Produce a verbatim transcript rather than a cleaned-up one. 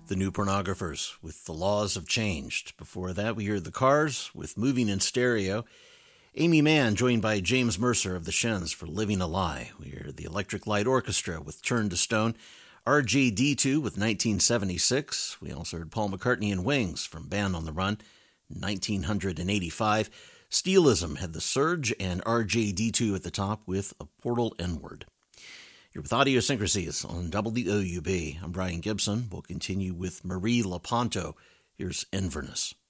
The New Pornographers with The Laws Have Changed. Before that, we heard The Cars with Moving in Stereo. Amy Mann joined by James Mercer of the Shins for Living a Lie. We heard the Electric Light Orchestra with Turn to Stone. R J D two with nineteen seventy-six. We also heard Paul McCartney and Wings from Band on the Run, nineteen eighty-five. Steelism had The Surge and R J D two at the top with A Portal Inward. You're with Idiosyncrasies on W O U B. I'm Brian Gibson. We'll continue with Marie Lepanto. Here's Inverness.